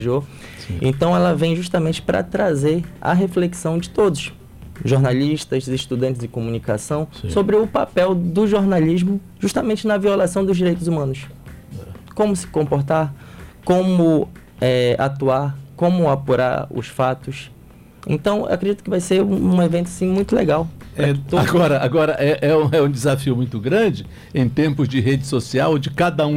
Então ela vem justamente para trazer a reflexão de todos, jornalistas, estudantes de comunicação, sobre o papel do jornalismo justamente na violação dos direitos humanos. Como se comportar, como atuar, como apurar os fatos. Então, eu acredito que vai ser um evento sim, muito legal. Agora é um desafio muito grande em tempos de rede social, de cada um